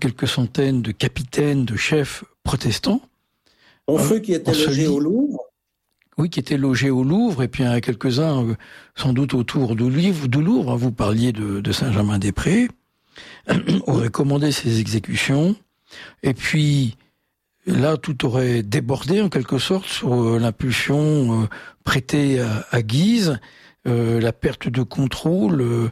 quelques centaines de capitaines, de chefs protestants. Ceux qui étaient logés au Louvre. Oui, qui étaient logés au Louvre, et puis il y en a quelques-uns sans doute autour du Louvre. Vous parliez de Saint-Germain-des-Prés, aurait commandé ces exécutions, et puis là, tout aurait débordé en quelque sorte sur l'impulsion prêtée à Guise, la perte de contrôle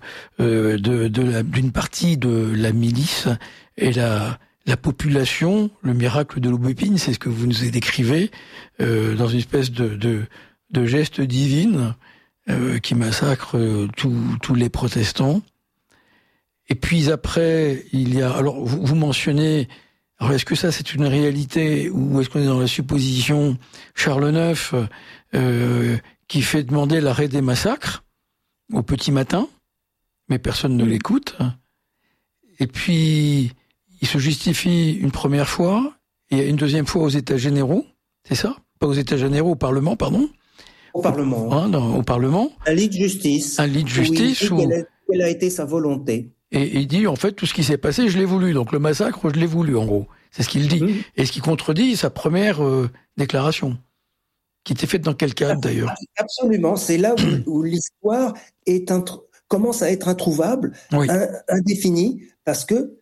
d'une partie de la milice et la population, le miracle de l'Aubépine, c'est ce que vous nous décrivez, dans une espèce de geste divine qui massacre tous les protestants. Et puis après, il y a... Alors, vous mentionnez... Alors, est-ce que ça, c'est une réalité ou est-ce qu'on est dans la supposition Charles IX qui fait demander l'arrêt des massacres au petit matin, mais personne ne l'écoute. Et puis, il se justifie une première fois et une deuxième fois aux États généraux, c'est ça? Pas aux États généraux, au Parlement, pardon? Au Parlement. Au Parlement. Un lit de justice. Un lit de justice où quelle a été sa volonté. Et il dit, en fait, tout ce qui s'est passé, je l'ai voulu. Donc le massacre, je l'ai voulu, en gros. C'est ce qu'il dit. Et ce qui contredit sa première déclaration, qui était faite dans quel cadre, d'ailleurs? Absolument. C'est là où l'histoire commence à être introuvable, indéfinie, parce que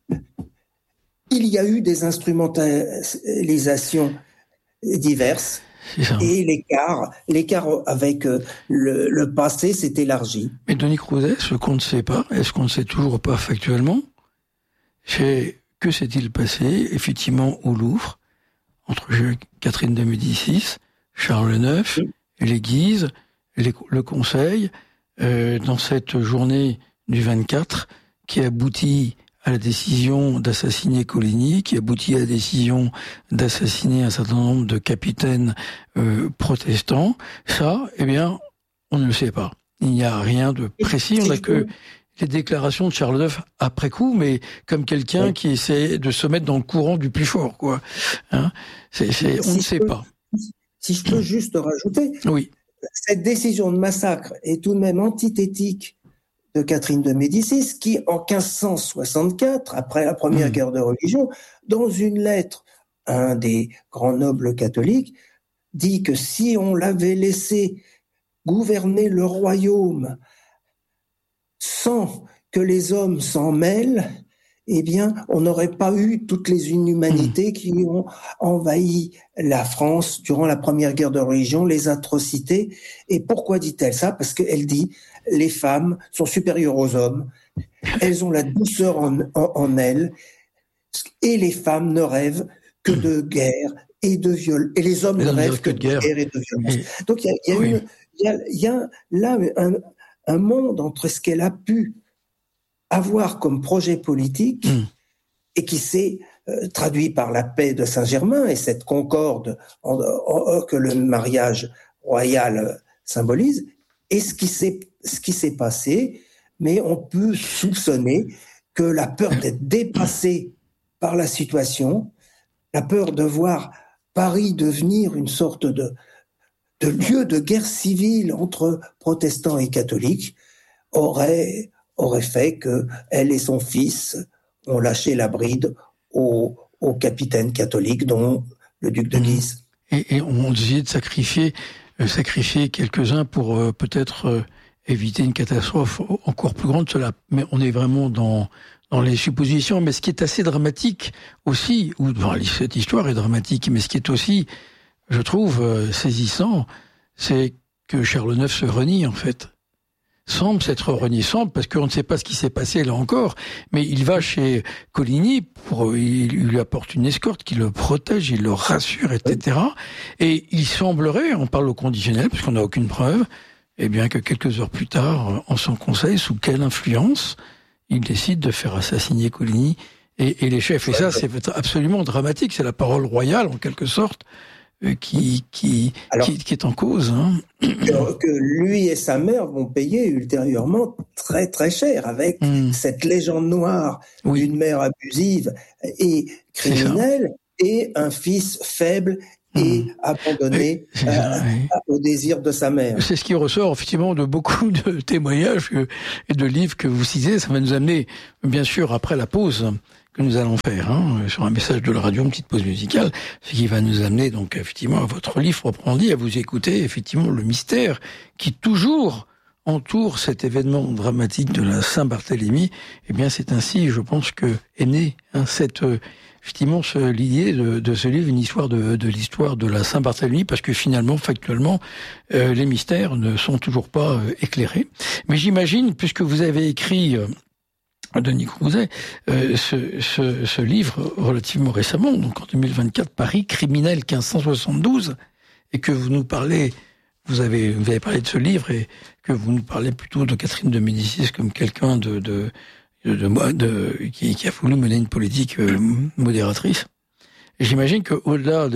il y a eu des instrumentalisations diverses. Et l'écart avec le passé s'est élargi. Mais Denis Crouzet, ce qu'on ne sait pas, est-ce qu'on ne sait toujours pas factuellement, c'est que s'est-il passé effectivement au Louvre entre Catherine de Médicis, Charles IX, et les Guises, le Conseil, dans cette journée du 24 qui aboutit à la décision d'assassiner Coligny, qui aboutit à la décision d'assassiner un certain nombre de capitaines protestants. Ça, eh bien, on ne le sait pas. Il n'y a rien de précis. On n'a que les déclarations de Charles IX après coup, mais comme quelqu'un qui essaie de se mettre dans le courant du plus fort, quoi. Hein, on ne sait pas. Si je peux juste rajouter, cette décision de massacre est tout de même antithétique de Catherine de Médicis, qui, en 1564, après la première guerre de religion, dans une lettre, un des grands nobles catholiques dit que si on l'avait laissé gouverner le royaume sans que les hommes s'en mêlent, eh bien, on n'aurait pas eu toutes les inhumanités qui ont envahi la France durant la première guerre de religion, les atrocités. Et pourquoi dit-elle ça? Parce qu'elle dit les femmes sont supérieures aux hommes, elles ont la douceur en elles, et les femmes ne rêvent que de guerre et de viol, et les hommes ne rêvent que de guerre et de violence. Donc il y a là un monde entre ce qu'elle a pu avoir comme projet politique et qui s'est traduit par la paix de Saint-Germain et cette concorde que le mariage royal symbolise, et ce qui s'est passé, mais on peut soupçonner que la peur d'être dépassé par la situation, la peur de voir Paris devenir une sorte de lieu de guerre civile entre protestants et catholiques, aurait fait qu'elle et son fils ont lâché la bride au capitaine catholique, dont le duc de Guise. Et on disait de sacrifier quelques-uns pour peut-être éviter une catastrophe encore plus grande. Mais on est vraiment dans les suppositions. Mais ce qui est assez dramatique aussi, cette histoire est dramatique, mais ce qui est aussi, je trouve, saisissant, c'est que Charles IX se renie, en fait. Semble s'être renié, parce qu'on ne sait pas ce qui s'est passé là encore, mais il va chez Coligny, il lui apporte une escorte qui le protège, il le rassure, etc. Et il semblerait, on parle au conditionnel, puisqu'on n'a aucune preuve, eh bien que quelques heures plus tard, en son conseil, sous quelle influence, il décide de faire assassiner Coligny et les chefs. Et ça, c'est absolument dramatique, c'est la parole royale, en quelque sorte, qui est en cause. Hein. Que lui et sa mère vont payer ultérieurement très très cher avec cette légende noire d'une mère abusive et criminelle et un fils faible et abandonné au désir de sa mère. C'est ce qui ressort effectivement de beaucoup de témoignages et de livres que vous citez. Ça va nous amener, bien sûr, après la pause que nous allons faire sur un message de la radio, une petite pause musicale, ce qui va nous amener donc effectivement à votre livre proprement dit, à vous écouter effectivement le mystère qui toujours entoure cet événement dramatique de la Saint-Barthélemy. Eh bien, c'est ainsi, je pense, que est née effectivement l'idée de ce livre, une histoire de l'histoire de la Saint-Barthélemy, parce que finalement, factuellement, les mystères ne sont toujours pas éclairés. Mais j'imagine, puisque vous avez écrit Denis Crouzet, ce livre relativement récemment, donc en 2024, Paris, criminel 1572, et que vous nous parlez, vous avez parlé de ce livre, et que vous nous parlez plutôt de Catherine de Médicis comme quelqu'un qui a voulu mener une politique modératrice. Et j'imagine qu'au-delà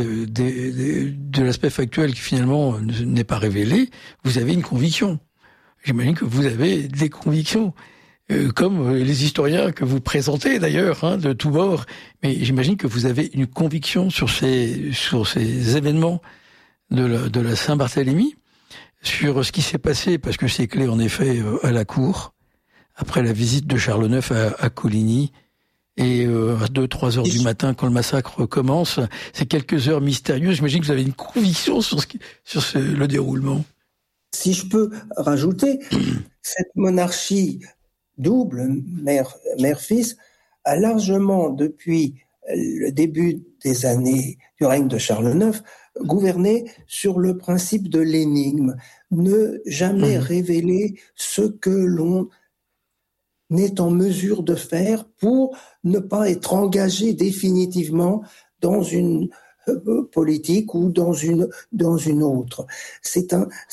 de l'aspect factuel qui finalement n'est pas révélé, vous avez une conviction. J'imagine que vous avez des convictions, comme les historiens que vous présentez d'ailleurs, de tous bords. Mais j'imagine que vous avez une conviction sur ces événements de la Saint-Barthélemy, sur ce qui s'est passé, parce que c'est clé en effet à la cour, après la visite de Charles IX à Coligny, et à 2-3 heures du matin, quand le massacre commence, c'est quelques heures mystérieuses. J'imagine que vous avez une conviction sur le déroulement. Si je peux rajouter, cette monarchie double, mère-fils, a largement, depuis le début des années du règne de Charles IX, gouverné sur le principe de l'énigme, ne jamais révéler ce que l'on n'est en mesure de faire pour ne pas être engagé définitivement dans une politique ou dans une autre. C'est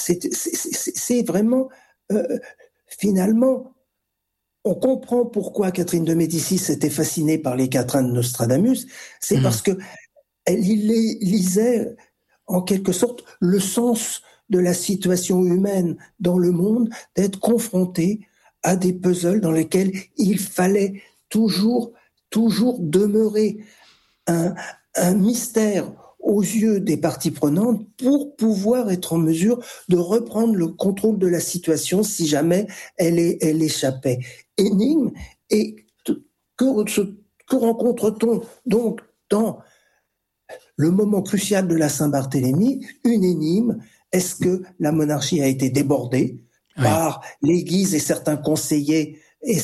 vraiment finalement, on comprend pourquoi Catherine de Médicis était fascinée par les quatrains de Nostradamus. C'est parce que elle lisait en quelque sorte le sens de la situation humaine dans le monde, d'être confrontée à des puzzles dans lesquels il fallait toujours demeurer un mystère aux yeux des parties prenantes pour pouvoir être en mesure de reprendre le contrôle de la situation si jamais elle échappait. Énigme, et que rencontre-t-on donc dans le moment crucial de la Saint-Barthélemy? Une énigme. Est-ce que la monarchie a été débordée par les Guises et certains conseillers,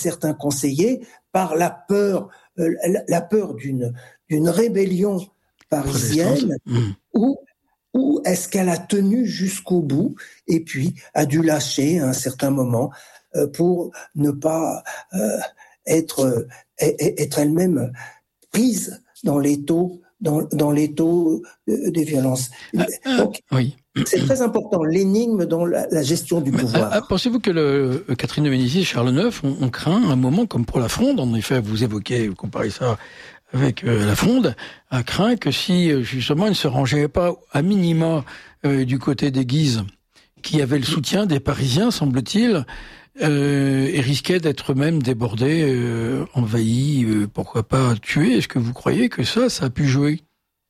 par la peur d'une rébellion parisienne, ou est-ce qu'elle a tenu jusqu'au bout et puis a dû lâcher à un certain moment pour ne pas être elle-même prise dans l'étau des violences. Donc, c'est très important, l'énigme dans la gestion du pouvoir. Pensez-vous que Catherine de Médicis et Charles IX ont craint un moment comme pour la Fronde? En effet, vous comparez ça avec la Fronde, a craint que si justement elle ne se rangeait pas à minima du côté des Guises, qui avaient le soutien des Parisiens, semble-t-il, et risquait d'être même débordé, envahi, pourquoi pas tué. Est-ce que vous croyez que ça a pu jouer?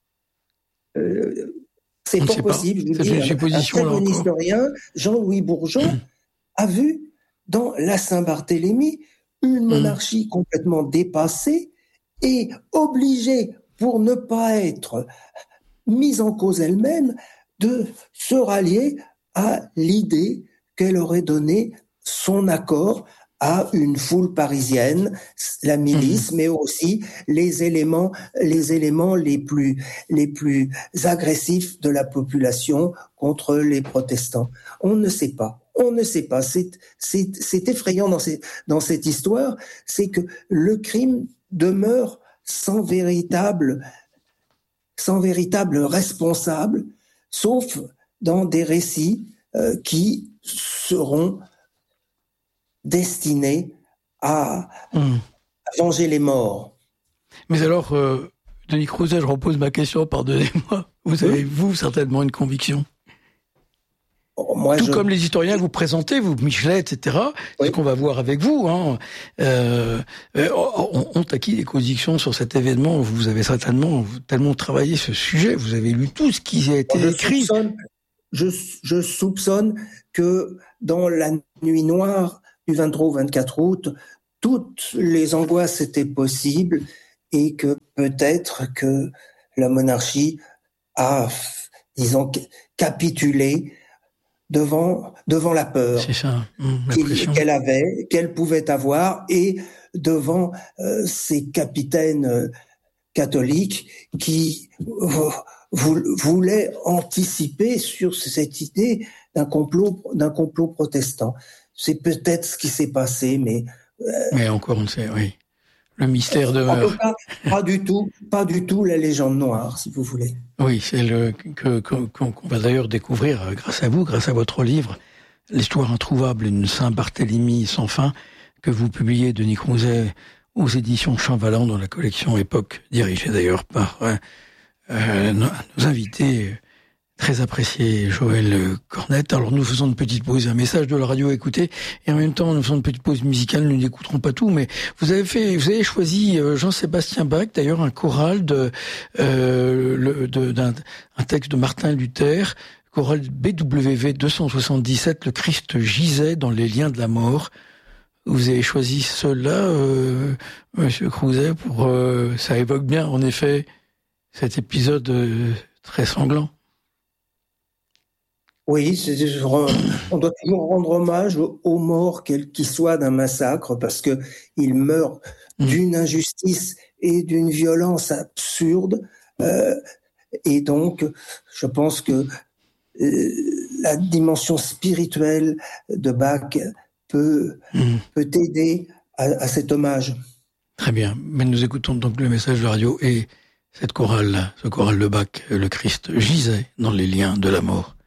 C'est pas possible. Je vous dis, un très bon historien, Jean-Louis Bourgeon, a vu dans la Saint-Barthélemy une monarchie complètement dépassée et obligée, pour ne pas être mise en cause elle-même, de se rallier à l'idée qu'elle aurait donné son accord à une foule parisienne, la milice, mais aussi les éléments les plus agressifs de la population contre les protestants. On ne sait pas. C'est effrayant dans cette histoire, c'est que le crime demeure sans véritable responsable, sauf dans des récits qui seront destinés à venger les morts. Mais alors, Denis Crouzet, je repose ma question, pardonnez-moi. Vous avez, certainement une conviction? Comme les historiens que vous présentez, vous, Michelet, etc., ce qu'on va voir avec vous, ont acquis des convictions sur cet événement. Vous avez certainement tellement travaillé ce sujet, vous avez lu tout ce qui a été écrit. Je soupçonne que dans la nuit noire du 23 au 24 août, toutes les angoisses étaient possibles et que peut-être que la monarchie a, disons, capitulé devant la peur qu'elle pouvait avoir, et devant ces capitaines catholiques qui voulaient anticiper sur cette idée d'un complot protestant. C'est peut-être ce qui s'est passé, mais encore on ne sait, oui. Le mystère demeure. En tout cas, pas du tout la légende noire, si vous voulez. Oui, c'est qu'on va d'ailleurs découvrir grâce à vous, grâce à votre livre, l'histoire introuvable d'une Saint-Barthélemy sans fin, que vous publiez, Denis Crouzet, aux éditions Champvallant, dans la collection Époque, dirigée d'ailleurs par nos invités très apprécié, Joël Cornette. Alors nous faisons une petite pause, un message de la radio à écouter, et en même temps nous faisons une petite pause musicale. Nous n'écouterons pas tout, mais vous avez choisi Jean-Sébastien Bach, d'ailleurs un choral d'un texte de Martin Luther, choral BWV 277, le Christ gisait dans les liens de la mort. Vous avez choisi cela, Monsieur Crouzet, ça évoque bien en effet cet épisode très sanglant. Oui, on doit toujours rendre hommage aux morts, quels qu'ils soient, d'un massacre, parce que ils meurent d'une injustice et d'une violence absurde. Et donc, je pense que la dimension spirituelle de Bach peut aider à cet hommage. Très bien. Mais nous écoutons donc le message de la radio et ce choral de Bach, le Christ gisait dans les liens de la mort.